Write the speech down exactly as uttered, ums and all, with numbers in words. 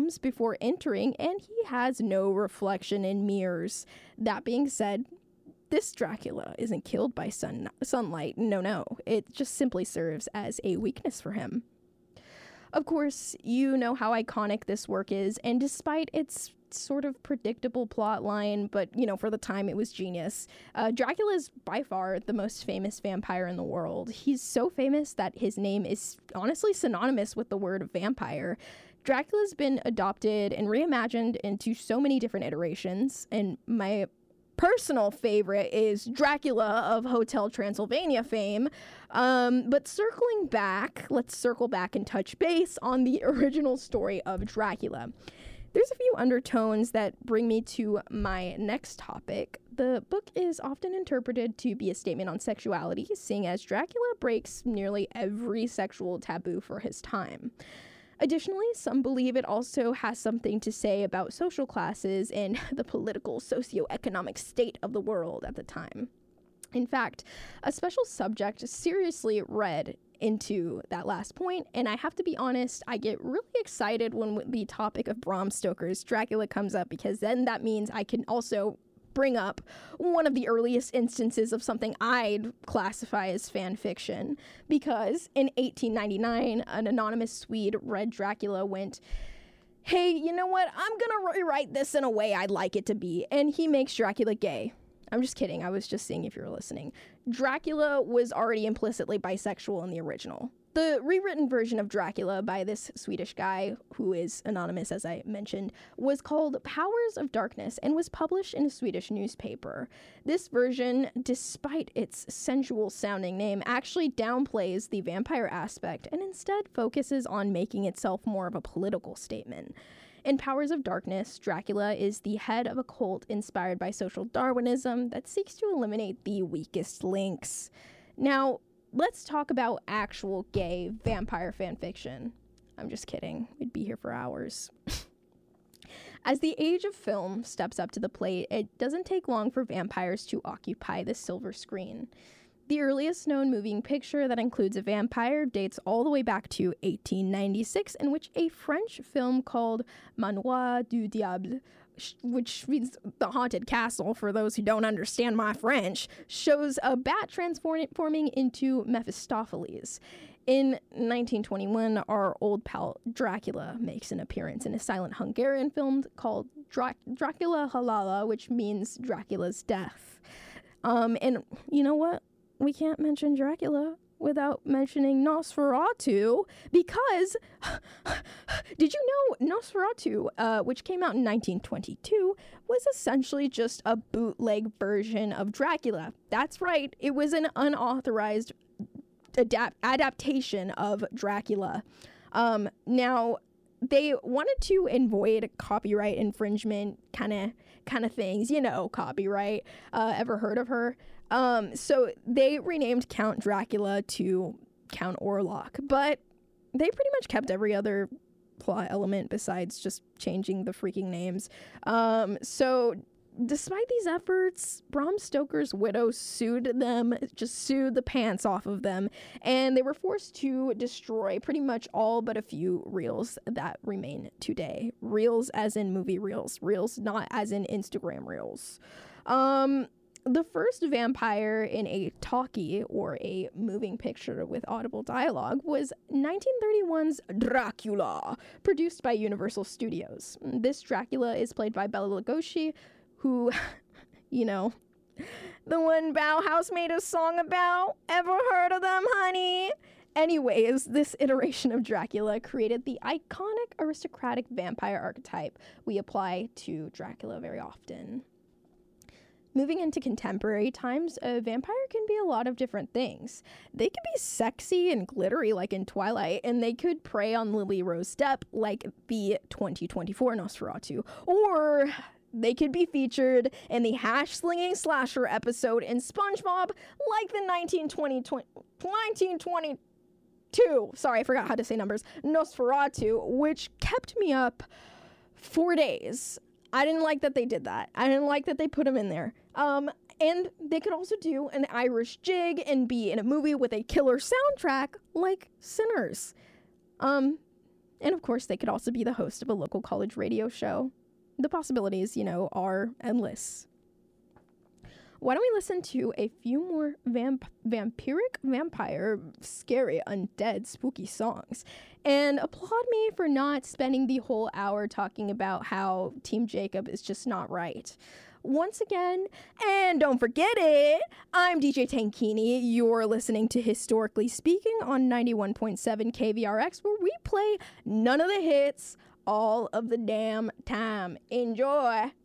rooms before entering, and he has no reflection in mirrors. That being said, this Dracula isn't killed by sun- sunlight. No, no. It just simply serves as a weakness for him. Of course, you know how iconic this work is, and despite its sort of predictable plot line, but, you know, for the time it was genius, uh, Dracula is by far the most famous vampire in the world. He's so famous that his name is honestly synonymous with the word vampire. Dracula's been adopted and reimagined into so many different iterations, and my personal favorite is Dracula of Hotel Transylvania fame. Um, but circling back, let's circle back and touch base on the original story of Dracula. There's a few undertones that bring me to my next topic. The book is often interpreted to be a statement on sexuality, seeing as Dracula breaks nearly every sexual taboo for his time. Additionally, some believe it also has something to say about social classes and the political socioeconomic state of the world at the time. In fact, a special subject seriously read into that last point, and I have to be honest, I get really excited when the topic of Bram Stoker's Dracula comes up, because then that means I can also bring up one of the earliest instances of something I'd classify as fan fiction, because in eighteen ninety-nine, an anonymous Swede read Dracula, went, hey, you know what, I'm gonna rewrite this in a way I'd like it to be, and he makes Dracula gay. I'm just kidding, I was just seeing if you were listening. Dracula was already implicitly bisexual in the original. The rewritten version of Dracula by this Swedish guy, who is anonymous as I mentioned, was called Powers of Darkness and was published in a Swedish newspaper. This version, despite its sensual sounding name, actually downplays the vampire aspect and instead focuses on making itself more of a political statement. In Powers of Darkness, Dracula is the head of a cult inspired by social Darwinism that seeks to eliminate the weakest links. Now, let's talk about actual gay vampire fanfiction. I'm just kidding. We'd be here for hours. As the age of film steps up to the plate, it doesn't take long for vampires to occupy the silver screen. The earliest known moving picture that includes a vampire dates all the way back to eighteen ninety-six, in which a French film called Manoir du Diable, which means the haunted castle for those who don't understand my French, shows a bat transforming into Mephistopheles. In nineteen twenty-one, our old pal Dracula makes an appearance in a silent Hungarian film called Dra- Dracula Halala, which means Dracula's death. Um, and you know what? We can't mention Dracula without mentioning Nosferatu, because did you know Nosferatu, uh, which came out in nineteen twenty-two, was essentially just a bootleg version of Dracula? That's right, it was an unauthorized adapt- adaptation of Dracula. Um, now, they wanted to avoid copyright infringement kind of kind of things, you know, copyright. Uh, ever heard of her? Um, so they renamed Count Dracula to Count Orlok, but they pretty much kept every other plot element besides just changing the freaking names. Um, so despite these efforts, Bram Stoker's widow sued them, just sued the pants off of them, and they were forced to destroy pretty much all but a few reels that remain today. Reels as in movie reels, reels not as in Instagram reels. Um... The first vampire in a talkie, or a moving picture with audible dialogue, was nineteen thirty-one's Dracula, produced by Universal Studios. This Dracula is played by Bela Lugosi, who, you know, the one Bauhaus made a song about. Ever heard of them, honey? Anyways, this iteration of Dracula created the iconic aristocratic vampire archetype we apply to Dracula very often. Moving into contemporary times, a vampire can be a lot of different things. They can be sexy and glittery like in Twilight, and they could prey on Lily Rose Depp like the twenty twenty-four Nosferatu, or they could be featured in the hash-slinging slasher episode in SpongeBob like the nineteen twenty, nineteen twenty-two, sorry, I forgot how to say numbers, Nosferatu, which kept me up for days. I didn't like that they did that. I didn't like that they put him in there. Um, and they could also do an Irish jig and be in a movie with a killer soundtrack like Sinners. Um, And of course, they could also be the host of a local college radio show. The possibilities, you know, are endless. Why don't we listen to a few more vamp- vampiric, vampire, scary, undead, spooky songs, and applaud me for not spending the whole hour talking about how Team Jacob is just not right. Once again, and don't forget it, I'm D J Tankini. You're listening to Historically Speaking on ninety-one point seven K V R X, where we play none of the hits all of the damn time. Enjoy!